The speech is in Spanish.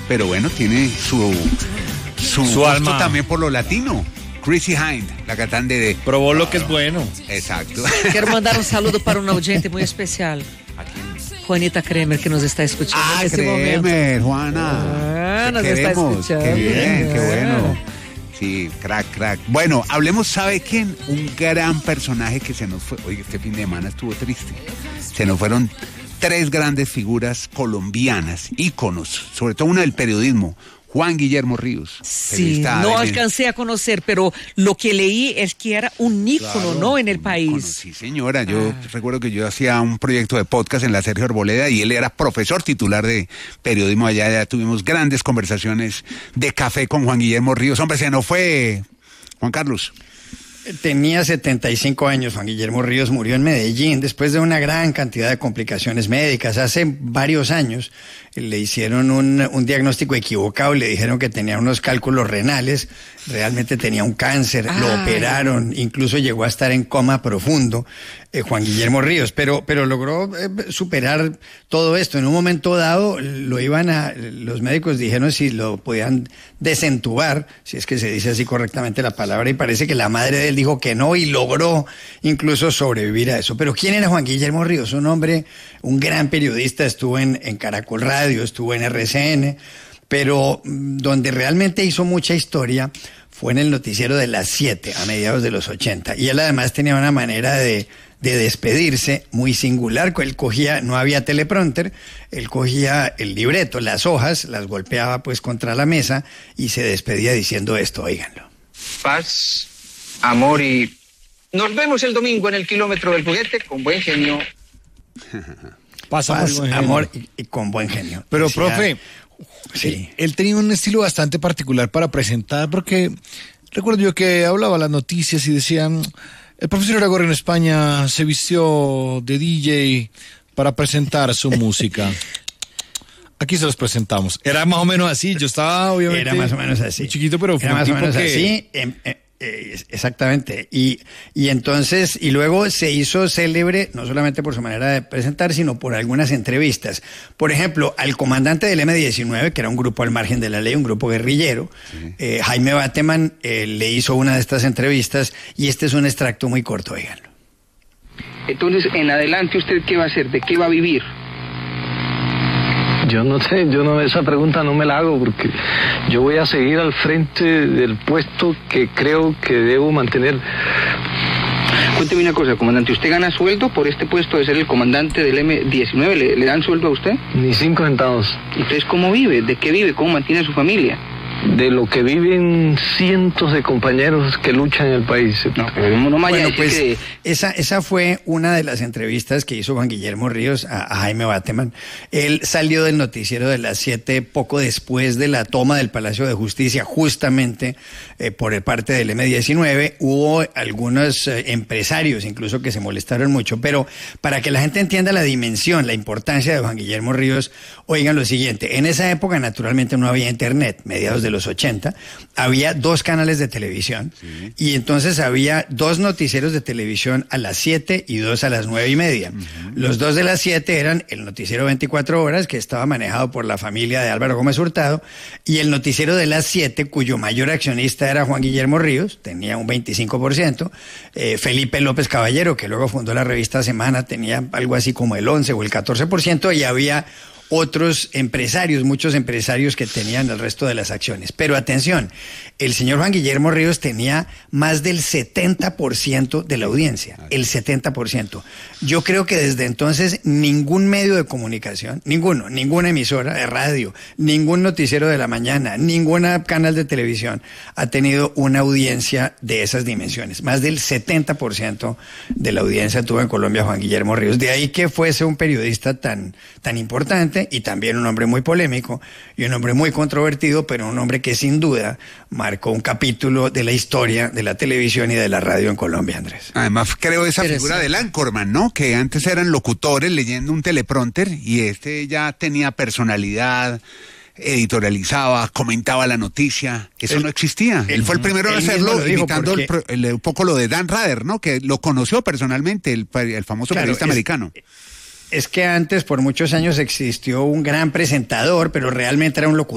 pero bueno, tiene su gusto alma también por lo latino. Chrissy Hind, la cantante de... probó lo que es bueno. Exacto. Quero mandar um saludo para um audiente muito especial. Juanita Kremer, que nos está escuchando en este momento. Kremer, Juana. Nos está escuchando. Qué bien, qué bueno. Sí, crack. Bueno, hablemos, ¿sabe quién? Un gran personaje que se nos fue. Oye, este fin de semana estuvo triste. Se nos fueron 3 grandes figuras colombianas, íconos, sobre todo una del periodismo. Juan Guillermo Ríos. Sí, no alcancé a conocer, pero lo que leí es que era un ícono, claro, ¿no? En el país. Ícono, sí, señora. Yo recuerdo que yo hacía un proyecto de podcast en la Sergio Arboleda y él era profesor titular de periodismo allá. Ya tuvimos grandes conversaciones de café con Juan Guillermo Ríos. Hombre, se nos fue Juan Carlos. Tenía 75 años, Juan Guillermo Ríos murió en Medellín después de una gran cantidad de complicaciones médicas. Hace varios años le hicieron un diagnóstico equivocado, le dijeron que tenía unos cálculos renales, realmente tenía un cáncer, lo operaron, incluso llegó a estar en coma profundo, Juan Guillermo Ríos, pero logró superar todo esto. En un momento dado los médicos dijeron si lo podían desentubar, si es que se dice así correctamente la palabra, y parece que la madre de él dijo que no y logró incluso sobrevivir a eso. Pero ¿quién era Juan Guillermo Ríos? Un hombre, un gran periodista, estuvo en Caracol Radio, estuvo en RCN, pero donde realmente hizo mucha historia fue en el noticiero de las 7 a mediados de los 80. Y él además tenía una manera de despedirse muy singular. Él cogía, no había teleprompter, él cogía el libreto, las hojas, las golpeaba pues contra la mesa y se despedía diciendo esto, óiganlo. Paz, amor y... Nos vemos el domingo en el kilómetro del juguete con buen genio. Paz, amor y con buen genio. Pero, decía, profe, sí, él tenía un estilo bastante particular para presentar, porque recuerdo yo que hablaba las noticias y decían, el profesor Aragorri en España se vistió de DJ para presentar su música. Aquí se los presentamos. Era más o menos así, yo estaba obviamente... Era más o menos así. Muy chiquito, pero fue era un más tipo o menos que... así. Exactamente, y entonces, y luego se hizo célebre no solamente por su manera de presentar, sino por algunas entrevistas. Por ejemplo, al comandante del M-19, que era un grupo al margen de la ley, un grupo guerrillero, Jaime Bateman, le hizo una de estas entrevistas, y este es un extracto muy corto, óiganlo. Entonces, en adelante, ¿usted qué va a hacer? ¿De qué va a vivir? Yo no sé, esa pregunta no me la hago porque yo voy a seguir al frente del puesto que creo que debo mantener. Cuénteme una cosa, comandante, ¿usted gana sueldo por este puesto de ser el comandante del M-19? ¿Le dan sueldo a usted? Ni 5 centavos. ¿Entonces cómo vive? ¿De qué vive? ¿Cómo mantiene a su familia? De lo que viven cientos de compañeros que luchan en el país. Bueno, pues esa fue una de las entrevistas que hizo Juan Guillermo Ríos a Jaime Bateman. Él salió del noticiero de las 7 poco después de la toma del Palacio de Justicia, justamente por parte del M-19. Hubo algunos empresarios incluso que se molestaron mucho, pero para que la gente entienda la dimensión, la importancia de Juan Guillermo Ríos, oigan lo siguiente. En esa época naturalmente no había internet, mediados de los 80, había 2 canales de televisión, sí, y entonces había 2 noticieros de televisión a las 7 y 2 a las 9:30. Los 2 de las 7 eran el noticiero 24 horas, que estaba manejado por la familia de Álvaro Gómez Hurtado, y el noticiero de las 7, cuyo mayor accionista era Juan Guillermo Ríos, tenía un 25%, Felipe López Caballero, que luego fundó la revista Semana, tenía algo así como el 11 o el 14%, y había otros empresarios, muchos empresarios que tenían el resto de las acciones. Pero atención, el señor Juan Guillermo Ríos tenía más del 70% de la audiencia, el 70%. Yo creo que desde entonces ningún medio de comunicación, ninguna emisora de radio, ningún noticiero de la mañana, ningún canal de televisión ha tenido una audiencia de esas dimensiones. Más del 70% de la audiencia tuvo en Colombia Juan Guillermo Ríos. De ahí que fuese un periodista tan importante, y también un hombre muy polémico y un hombre muy controvertido, pero un hombre que sin duda marcó un capítulo de la historia de la televisión y de la radio en Colombia, Andrés. Además creo esa figura del anchorman, ¿no? Que antes eran locutores leyendo un teleprompter y ya tenía personalidad, editorializaba, comentaba la noticia. Eso no existía. Él fue el primero en hacerlo, imitando un poco lo de Dan Rather, ¿no? Que lo conoció personalmente, el famoso periodista americano. Es que antes, por muchos años, existió un gran presentador, pero realmente era un locutor.